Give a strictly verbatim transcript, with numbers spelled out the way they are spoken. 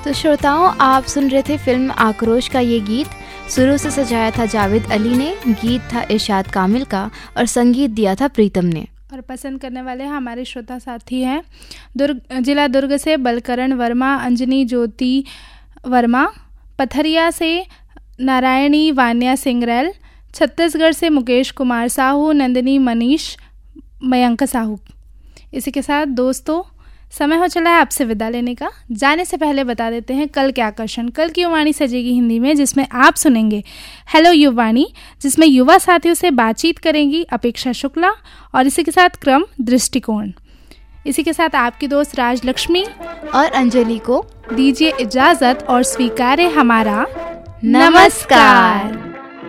तो श्रोताओं, आप सुन रहे थे फिल्म आक्रोश का ये गीत। सुरों से सजाया था जावेद अली ने, गीत था इरशाद कामिल का और संगीत दिया था प्रीतम ने। और पसंद करने वाले हमारे श्रोता साथी हैं दुर्ग जिला दुर्ग से बलकरण वर्मा, अंजनी ज्योति वर्मा, पथरिया से नारायणी वान्या सिंगरैल, छत्तीसगढ़ से मुकेश कुमार साहू, नंदिनी मनीष, मयंक साहू। इसी के साथ दोस्तों, समय हो चला है आपसे विदा लेने का। जाने से पहले बता देते हैं कल के आकर्षण। कल की युवाणी सजेगी हिंदी में, जिसमें आप सुनेंगे हेलो युवाणी, जिसमें युवा साथियों से बातचीत करेंगी अपेक्षा शुक्ला, और इसी के साथ क्रम दृष्टिकोण। इसी के साथ आपकी दोस्त राजलक्ष्मी और अंजलि को दीजिए इजाजत और स्वीकारे हमारा नमस्कार।